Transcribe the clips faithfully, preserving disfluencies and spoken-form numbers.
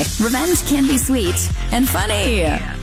Hi. Revenge can be sweet and funny.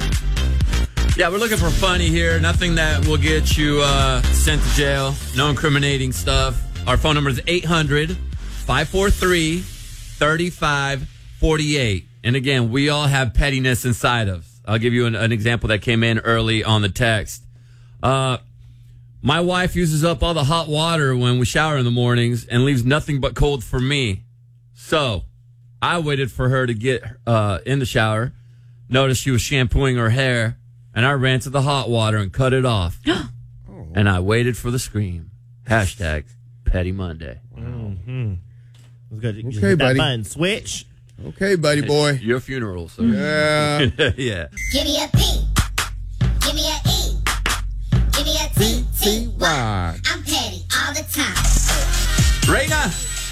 Yeah, we're looking for funny here. Nothing that will get you uh, sent to jail. No incriminating stuff. Our phone number is eight hundred, five four three, three five four eight. And again, we all have pettiness inside of us. I'll give you an, an example that came in early on the text. Uh, my wife uses up all the hot water when we shower in the mornings and leaves nothing but cold for me. So I waited for her to get uh, in the shower, noticed she was shampooing her hair, and I ran to the hot water and cut it off. oh. And I waited for the scream. Hashtag Petty Monday. Mm-hmm. Good. Okay, hit that buddy. Button. Switch. Okay, buddy boy. It's your funeral, so. Yeah. yeah. Give me a P. Give me a E. Give me a T. T. Y. I'm petty all the time. Raina.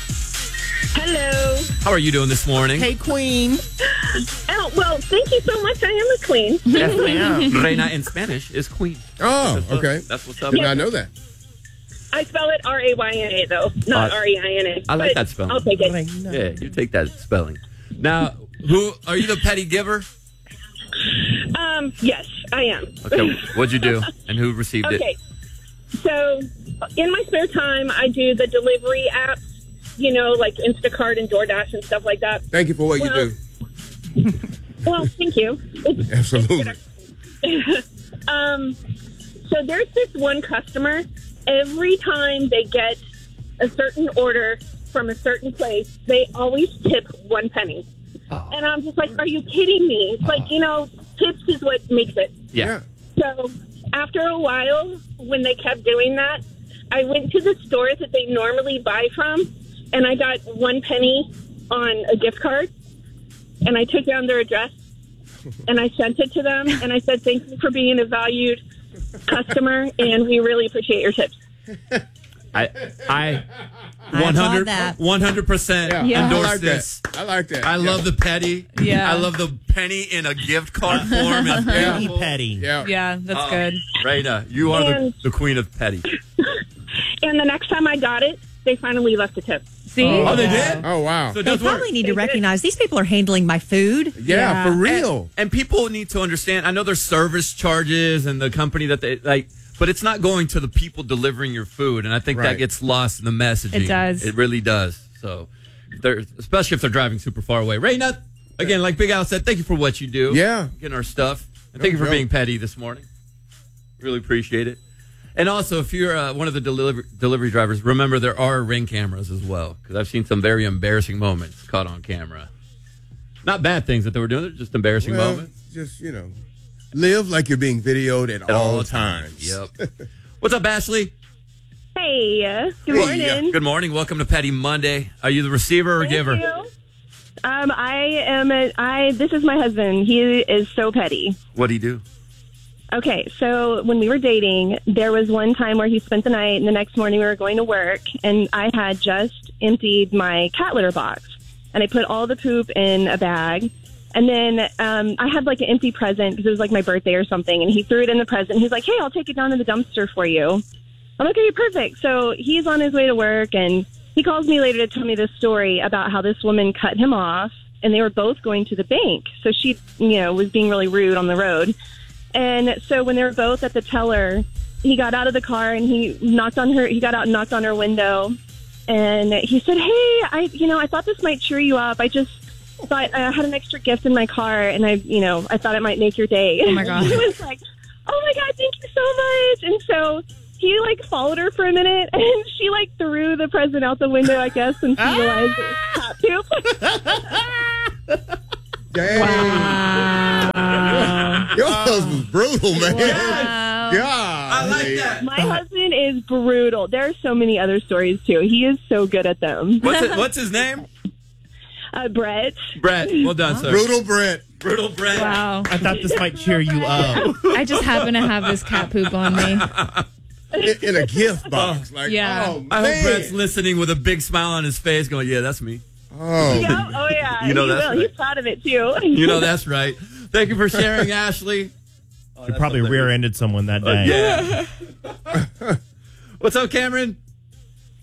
Hello. How are you doing this morning? Hey, Queen. Oh, well, thank you so much. I am a queen. Yes, ma'am. Reina in Spanish is queen. Oh, That's what- okay. That's what's up. Did not know that. I spell it R A Y N A, though, not Uh, R E I N A. I like But that spelling. I'll take it. Yeah, you take that spelling. Now, who are you the petty giver? Um, yes, I am. Okay, what'd you do and who received Okay. it? So, in my spare time, I do the delivery apps, you know, like Instacart and DoorDash and stuff like that. Thank you for what Well- you do. Well, thank you. It's, Absolutely. um, so there's this one customer. Every time they get a certain order from a certain place, they always tip one penny. Oh. And I'm just like, are you kidding me? It's like, you know, tips is what makes it. Yeah. So after a while, when they kept doing that, I went to the store that they normally buy from, and I got one penny on a gift card, and I took down their address, and I sent it to them, and I said, thank you for being a valued customer, and we really appreciate your tips. I I I one hundred applaud that. one hundred percent Yeah. I endorse like this. that. I like that. I Yeah. love the petty. Yeah. I love the penny in a gift card form. It's Petty, beautiful. petty. Yeah. Yeah, that's Oh, good. Raina, you are the, And- the queen of petty. And the next time I got it, they finally left a tip. See? Oh, they did? Oh, wow. So it They does work. probably need to recognize these people are handling my food. Yeah, Yeah. for real. And people need to understand. I know there's service charges and the company that they like, but it's not going to the people delivering your food. And I think that Right. gets lost in the messaging. It does. It really does. So, if they're, especially if they're driving super far away. Raina, again, like Big Al said, thank you for what you do. Yeah. Getting our stuff. And No thank you for joke. being petty this morning. Really appreciate it. And also, if you're uh, one of the delivery delivery drivers, remember there are ring cameras as well, because I've seen some very embarrassing moments caught on camera. Not bad things that they were doing, they're just embarrassing Well, moments. just, you know, live like you're being videoed at, At all, all times. Yep. What's up, Ashley? Hey, uh, good Hey, morning. Good morning. Welcome to Petty Monday. Are you the receiver or Thank giver? you. Um, I am a, I, this is my husband. He is so petty. What do you do? Okay, so when we were dating, there was one time where he spent the night, and the next morning we were going to work, and I had just emptied my cat litter box, and I put all the poop in a bag, and then um, I had like an empty present because it was like my birthday or something, and he threw it in the present. He's like, "Hey, I'll take it down to the dumpster for you." I'm like, "Okay, perfect." So he's on his way to work, and he calls me later to tell me this story about how this woman cut him off, and they were both going to the bank. So she, you know, was being really rude on the road. And so when they were both at the teller, he got out of the car and he knocked on her. He got out and knocked on her window, and he said, "Hey, I, you know, I thought this might cheer you up. I just thought I had an extra gift in my car, and I, you know, I thought it might make your day." Oh, my God. And he was like, "Oh my God, thank you so much." And so he like followed her for a minute, and she like threw the present out the window, I guess, and she realized it was cat poop. Dang. Your husband's brutal, man. Wow. God. I like that. My husband is brutal. There are so many other stories, too. He is so good at them. What's, it, what's his name? Uh, Brett. Brett. Well done, sir. Brutal Brett. Brutal Brett. Wow. I thought this might cheer you up. I just happen to have this cat poop on me. In, in a gift box. Like, Yeah. oh, man. I hope Brett's listening with a big smile on his face going, yeah, that's me. Oh, Yeah, oh, yeah. You know he that's will. right. He's proud of it, too. You know that's right. Thank you for sharing, Ashley. Oh, You probably rear-ended someone that day. Yeah. What's up, Cameron?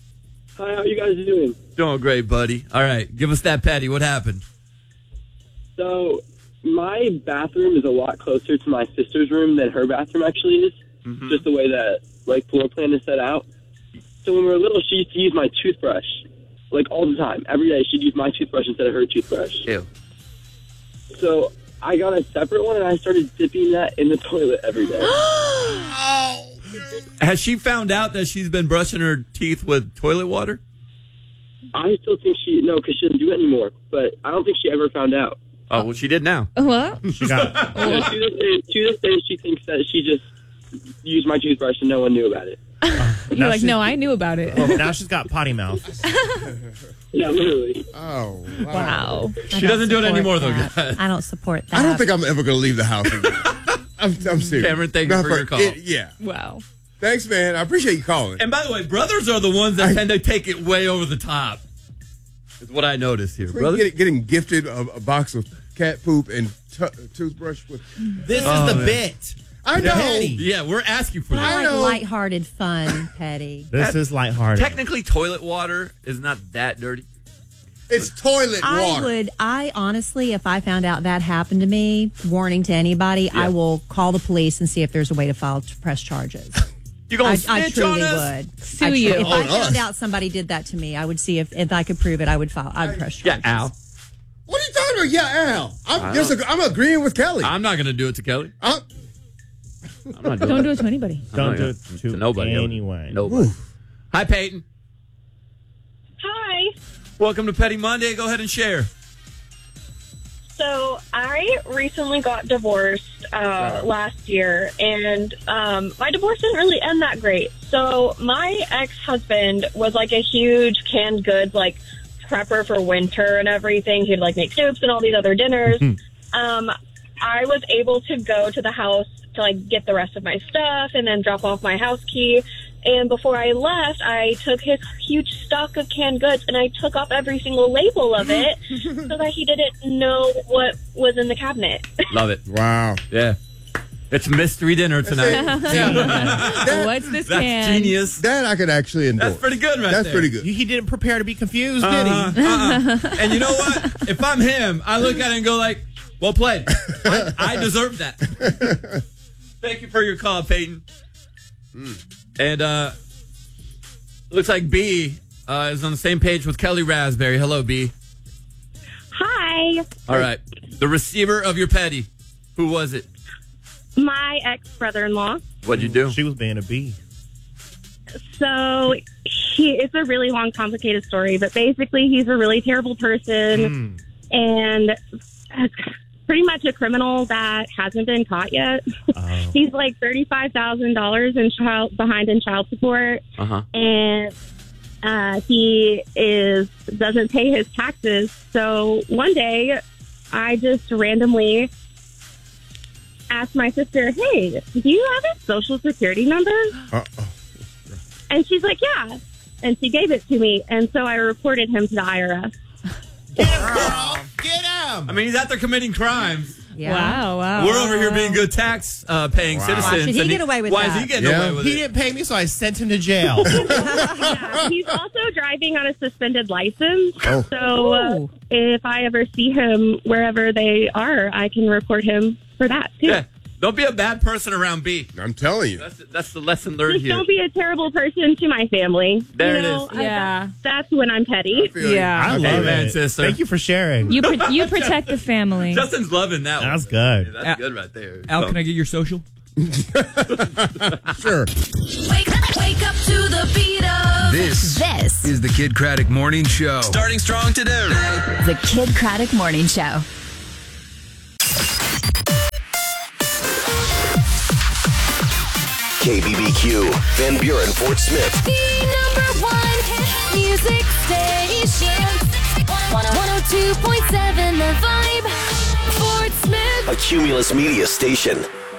Hi, how you guys doing? Doing great, buddy. All right, give us that petty. What happened? So my bathroom is a lot closer to my sister's room than her bathroom actually is. Mm-hmm. Just the way that like floor plan is set out. So when we were little, she used to use my toothbrush, like all the time. Every day she'd use my toothbrush instead of her toothbrush. Ew. So I got a separate one and I started dipping that in the toilet every day. Oh. Has she found out that she's been brushing her teeth with toilet water? I still think she, no, because she doesn't do it anymore. But I don't think she ever found out. Oh, well, she did now. What? She got. Yeah, to, this day, to this day, she thinks that she just used my toothbrush and no one knew about it. You're like, no, I knew about it. Oh, now she's got potty mouth. Yeah, literally. Oh, wow. Wow. She doesn't do it anymore, though, that. guys. I don't support that. I don't think I'm ever going to leave the house again. I'm, I'm serious. Cameron, thank you Not for your call. It, yeah. Wow. Thanks, man. I appreciate you calling. And by the way, brothers are the ones that tend to take it way over the top. Is what I noticed here, brother. Getting, getting gifted a, a box of cat poop and t- toothbrush with. This Oh, is the man. bit. I know. Petty. Yeah, we're asking for I that. like know. lighthearted fun, Petty. This is lighthearted. Technically, toilet water is not that dirty. It's toilet I water. would, I honestly, if I found out that happened to me, warning to anybody, Yeah. I will call the police and see if there's a way to file to press charges. You gonna I, snitch I truly on us? would. Sue I tru- you. If I On found us. out somebody did that to me, I would see if, if I could prove it. I would file. I'd press Yeah, charges. Al. What are you talking about? Yeah, Al. I I'm, just, I'm agreeing with Kelly. I'm not going to do it to Kelly. I'm, I'm not doing Don't do it to anybody. I'm Don't not do gonna- it to, to nobody. anyway. Nobody. Hi, Peyton. Hi. Welcome to Petty Monday. Go ahead and share. So I recently got divorced uh, last year, and um, my divorce didn't really end that great. So my ex-husband was like a huge canned goods, like prepper for winter and everything. He'd like make soups and all these other dinners. um, I was able to go to the house to like get the rest of my stuff and then drop off my house key. And before I left, I took his huge stock of canned goods and I took off every single label of it so that he didn't know what was in the cabinet. Love it. wow. Yeah. It's mystery dinner tonight. What's this That's can? genius. That I could actually endorse. That's pretty good right That's there. pretty good. He didn't prepare to be confused, Uh-huh, did he? uh-uh. And you know what? If I'm him, I look at it and go like, well played. I, I deserve that. Thank you for your call, Peyton. And uh looks like B uh, is on the same page with Kelly Raspberry. Hello, B. Hi. All right. The receiver of your petty. Who was it? My ex-brother-in-law. What'd you do? She was being a bee. So he, it's a really long, complicated story, but basically he's a really terrible person and pretty much a criminal that hasn't been caught yet. Oh. He's like thirty-five thousand dollars in child behind in child support, Uh-huh. and uh, he is doesn't pay his taxes. So one day, I just randomly asked my sister, "Hey, do you have his social security number?" Uh-oh. And she's like, "Yeah," and she gave it to me, and so I reported him to the I R S. Get him, girl! Get him! I mean, he's out there committing crimes. Yeah. Wow, wow. We're over here being good tax uh, paying citizens. Why should he and get away with why that? is he getting Yeah. away with He it? didn't pay me, so I sent him to jail. Yeah, he's also driving on a suspended license. Oh. So uh, Ooh. if I ever see him wherever they are, I can report him for that too. Yeah. Don't be a bad person around B. I'm telling you. That's that's the lesson learned Just here. don't be a terrible person to my family. There you it know, is. I- Yeah. that's when I'm petty. Feel you. Yeah. I love Amen, it. sister. Thank you for sharing. You pro- you protect the family. Justin's loving that one. That's good. Yeah, that's good right there. Al, So- can I get your social? Sure. Wake up, wake up to the beat of This this. is the Kid Craddock Morning Show. Starting strong today. The Kid Craddock Morning Show. K B B Q, Van Buren, Fort Smith. The number one hit music station. one oh two point seven The Vibe. Fort Smith. A Cumulus Media station.